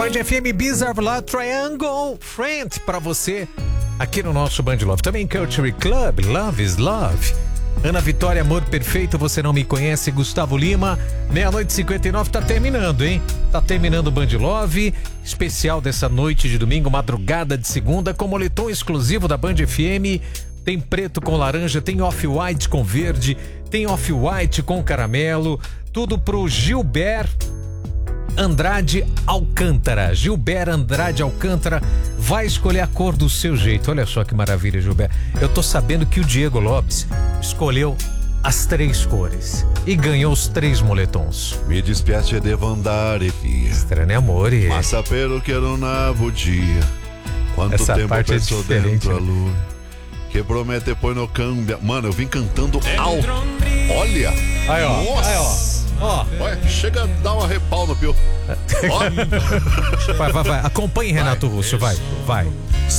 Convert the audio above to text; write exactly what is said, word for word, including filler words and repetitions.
Band F M Bizarre lá, Triangle Friend pra você aqui no nosso Band Love. Também Culture Club, Love is Love. Ana Vitória, Amor Perfeito, Você Não Me Conhece, Gustavo Lima. Meia-noite e cinquenta e nove, tá terminando, hein? Tá terminando o Band Love, especial dessa noite de domingo, madrugada de segunda, com moletom exclusivo da Band F M. Tem preto com laranja, tem off-white com verde, tem off-white com caramelo. Tudo pro Gilberto Andrade Alcântara. Gilberto Andrade Alcântara vai escolher a cor do seu jeito. Olha só que maravilha, Gilberto. Eu tô sabendo que o Diego Lopes escolheu as três cores e ganhou os três moletons. Mi dispiace devo andare via. Strane amore. Ma sapere che non avevo dia. Quanto Essa tempo parte é penso diferente, dentro a né? lua. Que promete poi não cambia. Mano, eu vim cantando alto. Olha. Aí, ó. Nossa. Aí, ó. Ó. Olha, chega a dar uma repau no pio. Ó. Vai, vai, vai. Acompanhe Renato Russo, vai, vai.